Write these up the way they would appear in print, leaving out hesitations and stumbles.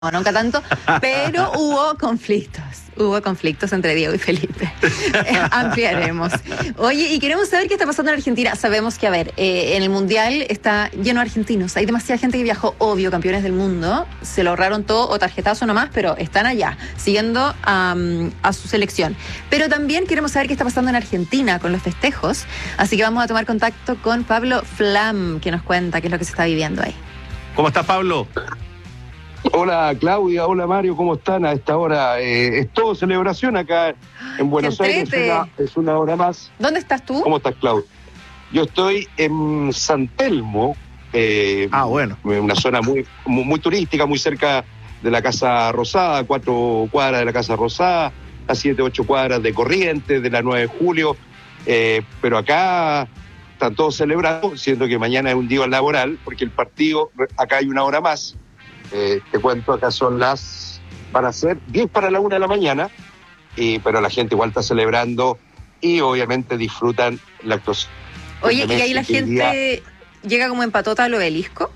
nunca tanto, pero hubo conflictos entre Diego y Felipe. Ampliaremos. Oye, y queremos saber qué está pasando en Argentina. Sabemos que, en el Mundial está lleno de argentinos. Hay demasiada gente que viajó, obvio, campeones del mundo. Se lo ahorraron todo o tarjetazo nomás, pero están allá, siguiendo a su selección. Pero también queremos saber qué está pasando en Argentina con los festejos. Así que vamos a tomar contacto con Pablo Flam, que nos cuenta qué es lo que se está viviendo ahí. ¿Cómo estás, Pablo? Hola Claudia, hola Mario, ¿cómo están a esta hora? Es todo celebración acá en Buenos Aires, es una hora más. ¿Dónde estás tú? ¿Cómo estás, Claudia? Yo estoy en San Telmo, bueno. Una zona muy turística, muy cerca de la Casa Rosada, 4 cuadras de la Casa Rosada, a 7, 8 cuadras de Corrientes, de la 9 de julio, pero acá están todos celebrando, siendo que mañana es un día laboral, porque el partido, acá hay una hora más. Te cuento, acá van a ser 10 para la 1 de la mañana, pero la gente igual está celebrando y obviamente disfrutan la actuación. Oye, ¿y ahí la gente llega como en patota al Obelisco?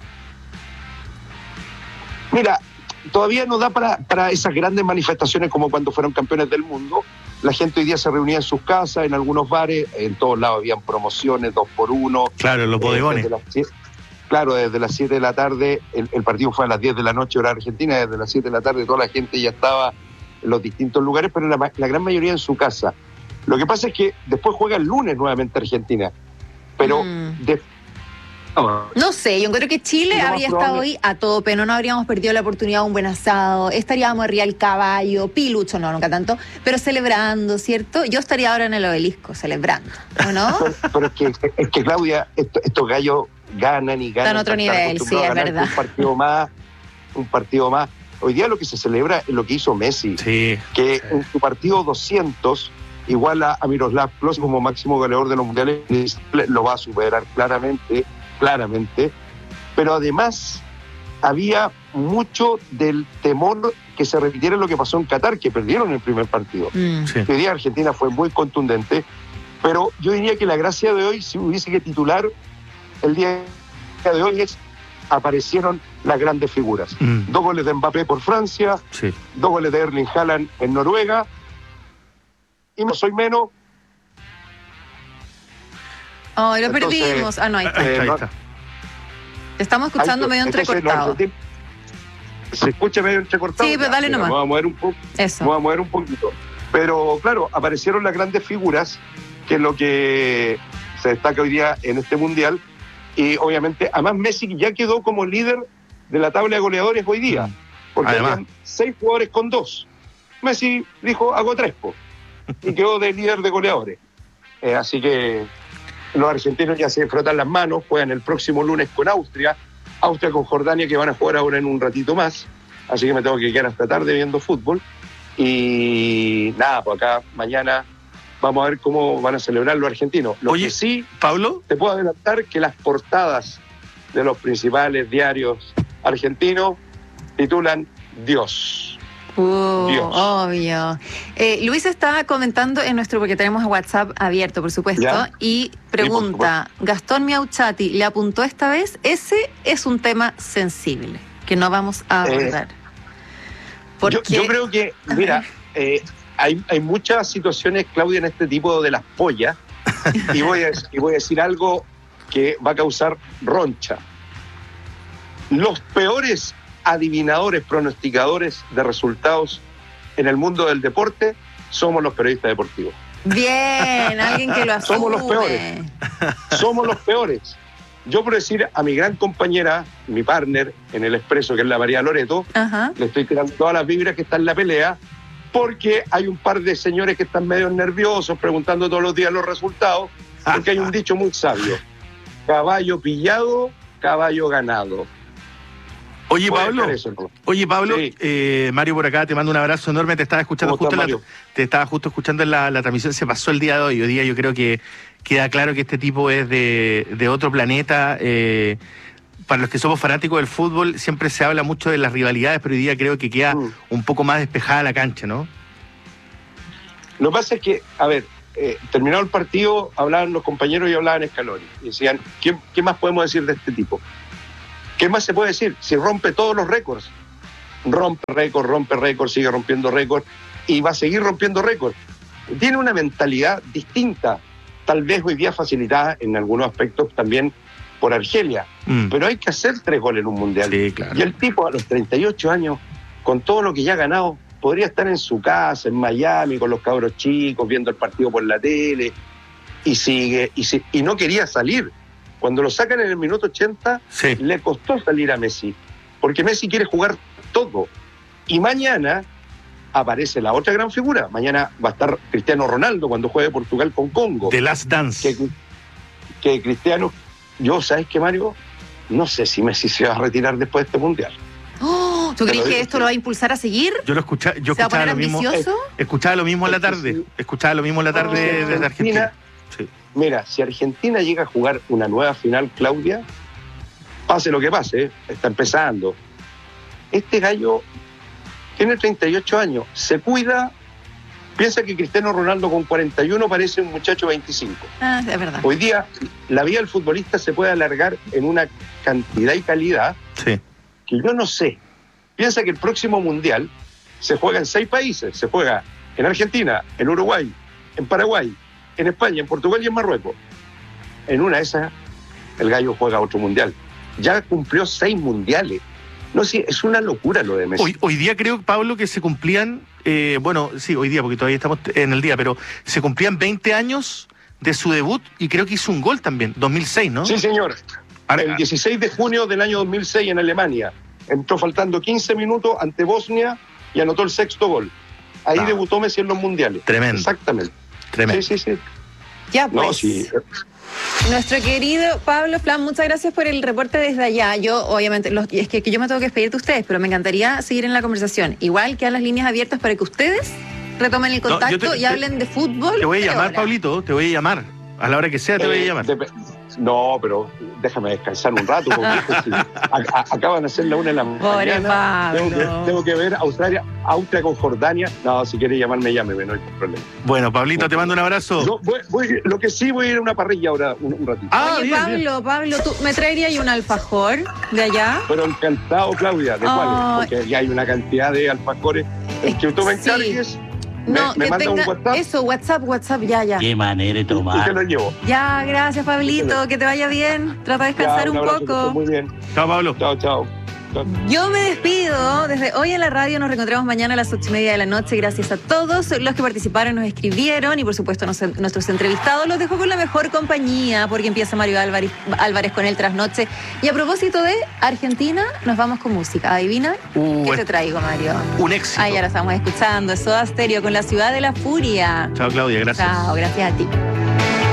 Mira, todavía no da para esas grandes manifestaciones como cuando fueron campeones del mundo. La gente hoy día se reunía en sus casas, en algunos bares, en todos lados habían promociones, 2x1. Claro, en los bodegones. Claro, desde las 7 de la tarde, el partido fue a las 10 de la noche, hora argentina, desde las 7 de la tarde toda la gente ya estaba en los distintos lugares, pero la gran mayoría en su casa. Lo que pasa es que después juega el lunes nuevamente Argentina, pero... No sé, yo creo que Chile habría estado hoy a tope, no habríamos perdido la oportunidad de un buen asado, estaríamos arriba del caballo, pilucho, no, nunca tanto, pero celebrando, ¿cierto? Yo estaría ahora en el Obelisco, celebrando, ¿o no? Pero es que Claudia, estos gallos ganan y ganan. Están a otro nivel, sí, es verdad. Un partido más. Hoy día lo que se celebra es lo que hizo Messi, que en su partido 200 iguala a Miroslav Klose como máximo goleador de los mundiales, lo va a superar claramente, pero además había mucho del temor que se repitiera lo que pasó en Qatar, que perdieron el primer partido. Hoy día Argentina fue muy contundente, pero yo diría que la gracia de hoy, si hubiese que titular el día de hoy, aparecieron las grandes figuras. 2 goles de Mbappé por Francia, 2 goles de Erling Haaland en Noruega, y no soy menos. Oh, lo perdimos. No, ahí está. Ahí está. Te estamos escuchando medio entrecortado. ¿Se escucha medio entrecortado? Sí, pero dale nomás. Vamos a mover un poco. Eso. Vamos a mover un poquito. Pero claro, aparecieron las grandes figuras, que es lo que se destaca hoy día en este Mundial. Y obviamente, además Messi ya quedó como líder de la tabla de goleadores hoy día. Porque habían 6 jugadores con 2. Messi dijo, hago 3, y quedó de líder de goleadores. Así que los argentinos ya se frotan las manos, juegan el próximo lunes con Austria con Jordania, que van a jugar ahora en un ratito más, así que me tengo que quedar hasta tarde viendo fútbol, y nada, pues acá mañana vamos a ver cómo van a celebrar los argentinos. Oye, que sí, Pablo, te puedo adelantar que las portadas de los principales diarios argentinos titulan Dios. Obvio. Luis está comentando en nuestro, porque tenemos WhatsApp abierto, por supuesto, y pregunta, Gastón Miauchati, ¿le apuntó esta vez? Ese es un tema sensible, que no vamos a abordar. Yo creo que, mira, hay muchas situaciones, Claudia, en este tipo de las pollas, y voy a decir algo que va a causar roncha. Los peores adivinadores, pronosticadores de resultados en el mundo del deporte somos los periodistas deportivos. Bien, alguien que lo asume. Somos los peores. Yo, por decir a mi gran compañera, mi partner en el Expreso, que es la María Loreto, le estoy tirando todas las vibras que están en la pelea, porque hay un par de señores que están medio nerviosos preguntando todos los días los resultados, porque hay un dicho muy sabio: caballo pillado, caballo ganado. Oye, Pablo, sí. Mario por acá, te mando un abrazo enorme, te estaba escuchando justo escuchando en la transmisión, se pasó el día de hoy. Hoy día yo creo que queda claro que este tipo es de otro planeta. Para los que somos fanáticos del fútbol siempre se habla mucho de las rivalidades, pero hoy día creo que queda un poco más despejada la cancha, ¿no? Lo que pasa es que, a ver, terminado el partido, hablaban los compañeros y hablaban Scaloni, y decían, ¿qué más podemos decir de este tipo? ¿Qué más se puede decir? Si rompe todos los récords. rompe récord, sigue rompiendo récord y va a seguir rompiendo récord. Tiene una mentalidad distinta, tal vez hoy día facilitada en algunos aspectos también por Argelia, pero hay que hacer 3 goles en un mundial. Sí, claro. Y el tipo a los 38 años, con todo lo que ya ha ganado, podría estar en su casa, en Miami, con los cabros chicos, viendo el partido por la tele, y sigue, y no quería salir. Cuando lo sacan en el minuto 80, le costó salir a Messi, porque Messi quiere jugar todo. Y mañana aparece la otra gran figura. Mañana va a estar Cristiano Ronaldo cuando juegue Portugal con Congo. The Last Dance. Que Cristiano... Yo, ¿sabes qué, Mario? No sé si Messi se va a retirar después de este mundial. Oh, ¿tú crees que esto lo va a impulsar a seguir? Yo escuchaba lo mismo. Escuchaba lo mismo en la tarde. Escuchaba lo mismo en la tarde desde Argentina. Sí. Mira, si Argentina llega a jugar una nueva final, Claudia, pase lo que pase, está empezando. Este gallo tiene 38 años, se cuida. Piensa que Cristiano Ronaldo con 41 parece un muchacho 25. Ah, es verdad. Hoy día la vida del futbolista se puede alargar en una cantidad y calidad que yo no sé. Piensa que el próximo mundial se juega en 6 países. Se juega en Argentina, en Uruguay, en Paraguay, en España, en Portugal y en Marruecos. En una de esas el gallo juega otro mundial. Ya cumplió 6 mundiales. No, sí, es una locura lo de Messi. Hoy día creo, Pablo, que se cumplían, hoy día, porque todavía estamos en el día, pero se cumplían 20 años de su debut y creo que hizo un gol también, 2006, ¿no? Sí, señor. El 16 de junio del año 2006 en Alemania. Entró faltando 15 minutos ante Bosnia y anotó el 6º gol. Ahí debutó Messi en los mundiales. Tremendo. Exactamente. Tremendo. Sí. Ya, pues. No, sí. Nuestro querido Pablo Flam, muchas gracias por el reporte desde allá. Yo, obviamente, es que yo me tengo que despedir de ustedes, pero me encantaría seguir en la conversación. Igual quedan las líneas abiertas para que ustedes retomen el contacto y hablen de fútbol. Te voy a llamar, Pablito, te voy a llamar. A la hora que sea te voy a llamar. No, pero déjame descansar un rato, porque si acaban de hacer la 1 de la mañana. Tengo que ver Austria con Jordania. No, si quieres llamarme, llámeme, no hay problema. Bueno, Pablito, te mando un abrazo. Lo que sí, voy a ir a una parrilla ahora un ratito. Oye, bien, Pablo, ¿tú me traerías un alfajor de allá? Pero encantado, Claudia, ¿de cuáles? Porque ya hay una cantidad de alfajores. El que tú me encargues... No, me manda un WhatsApp. Eso, WhatsApp, ya. Qué manera de tomar. Y te lo llevo. Ya, gracias, Pablito, que te vaya bien. Trata de descansar un poco. Muy bien. Chao, Pablo. Chao. Yo me despido desde hoy en la radio. Nos reencontramos mañana a las 8:30 de la noche. Gracias a todos los que participaron, nos escribieron y por supuesto nuestros entrevistados. Los dejo con la mejor compañía porque empieza Mario Álvarez con el Trasnoche. Y a propósito de Argentina, nos vamos con música. ¿Adivina? ¿Qué te traigo, Mario? Un éxito. Ya lo estamos escuchando. Soda Stereo con La Ciudad de la Furia. Chao, Claudia, gracias. Chao, gracias a ti.